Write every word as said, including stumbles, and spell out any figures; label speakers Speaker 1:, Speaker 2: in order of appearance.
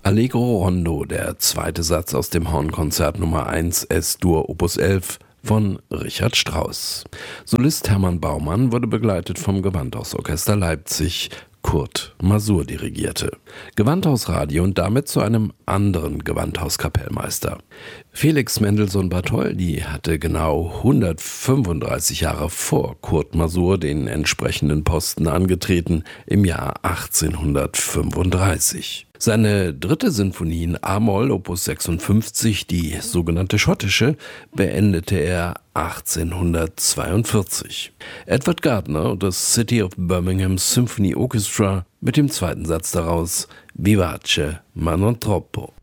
Speaker 1: Allegro Rondo, der zweite Satz aus dem Hornkonzert Nummer eins S-Dur Opus elf von Richard Strauss. Solist Hermann Baumann wurde begleitet vom Gewandhausorchester Leipzig. Kurt Masur dirigierte. Gewandhausradio und damit zu einem anderen Gewandhauskapellmeister. Felix Mendelssohn Bartholdy hatte genau hundertfünfunddreißig Jahre vor Kurt Masur den entsprechenden Posten angetreten, im Jahr achtzehnhundertfünfunddreißig. Seine dritte Sinfonie in A-Moll, Opus sechsundfünfzig, die sogenannte schottische, beendete er achtzehnhundertzweiundvierzig. Edward Gardner und das City of Birmingham Symphony Orchestra mit dem zweiten Satz daraus Vivace ma non troppo.